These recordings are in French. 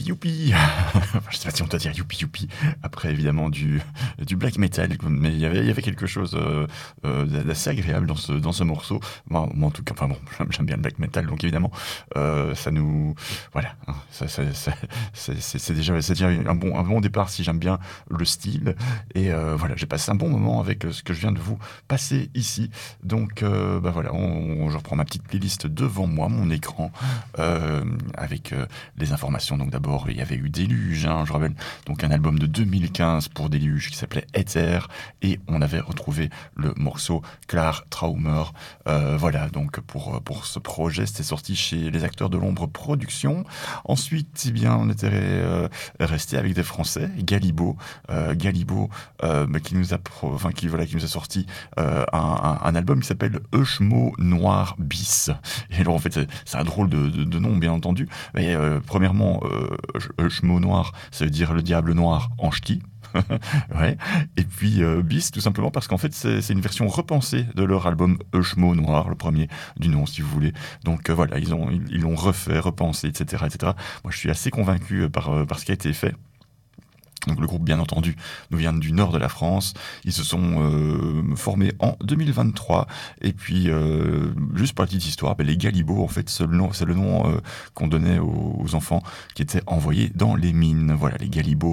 youpi. Je sais pas si on doit dire youpi youpi après évidemment du black metal, mais il y avait quelque chose d'assez agréable dans ce morceau. Moi en tout cas, enfin bon, j'aime bien le black metal, donc évidemment ça nous voilà, hein, c'est déjà un bon départ si j'aime bien le style. Et voilà, j'ai passé un bon moment avec ce que je viens de vous passer ici. Donc voilà, je reprends ma petite playlist devant moi, mon écran, avec les informations. Donc d'abord, il y avait eu Déluge, hein, je rappelle, donc un album de 2015 pour Déluge qui s'appelait Ether, et on avait retrouvé le morceau Klar Traumer. Voilà, donc pour ce projet, c'était sorti chez les Acteurs de l'Ombre Productions. Ensuite, eh bien, on était resté avec des Français, Galibo, qui nous a sorti un album qui s'appelle Euchmo Noir bis. Et alors en fait c'est un drôle de nom, bien entendu, mais premièrement Euchmo Noir, ça veut dire le diable noir en ch'ti. Ouais. Et puis bis, tout simplement parce qu'en fait c'est une version repensée de leur album Euchmo Noir, le premier du nom si vous voulez. Donc voilà, ils l'ont refait, repensé, etc., etc. Moi je suis assez convaincu par ce qui a été fait. Donc le groupe, bien entendu, nous vient du nord de la France. Ils se sont formés en 2023. Et puis, juste pour la petite histoire, les Galibots, en fait, c'est le nom qu'on donnait aux enfants qui étaient envoyés dans les mines. Voilà, les Galibots,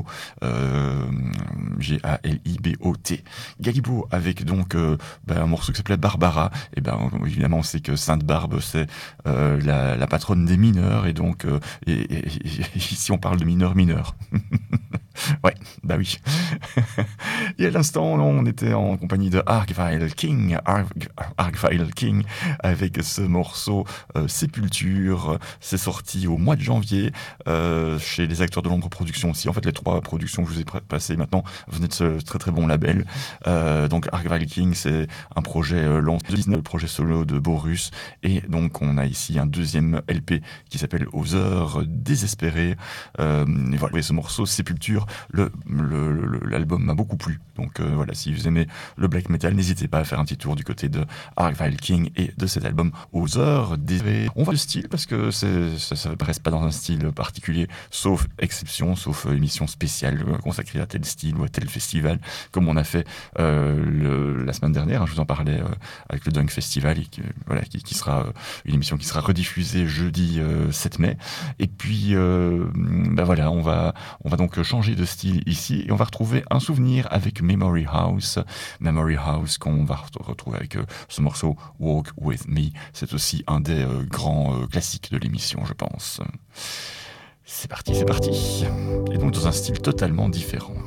Galibot. Galibots avec donc un morceau qui s'appelait Barbara. Et évidemment, on sait que Sainte-Barbe, c'est la patronne des mineurs. Et donc, ici, on parle de mineurs. Ouais, bah oui. Et à l'instant, on était en compagnie de Argyle King, avec ce morceau Sépulture. C'est sorti au mois de janvier chez les Acteurs de l'Ombre Productions aussi. En fait, les 3 productions que je vous ai passées maintenant venaient de ce très très bon label. Donc Argyle King, c'est un projet lancé, le projet solo de Borus. Et donc on a ici un deuxième LP qui s'appelle Aux Heures Désespérées. Et voilà, et ce morceau Sépulture, l'album m'a beaucoup plu. Donc voilà, si vous aimez le black metal, n'hésitez pas à faire un petit tour du côté de Argyle King et de cet album Aux Heures Désespérées. On va le style parce que ça ne reste pas dans un style particulier, sauf exception, sauf émission spéciale consacrée à tel style ou à tel festival, comme on a fait la semaine dernière. Je vous en parlais avec le Dunk Festival, qui sera une émission qui sera rediffusée jeudi 7 mai. Et puis voilà, on va donc changer de style ici et on va retrouver un souvenir avec Memory House qu'on va retrouver avec ce morceau Walk With Me. C'est aussi un des grands classiques de l'émission, je pense. C'est parti. Et donc dans un style totalement différent.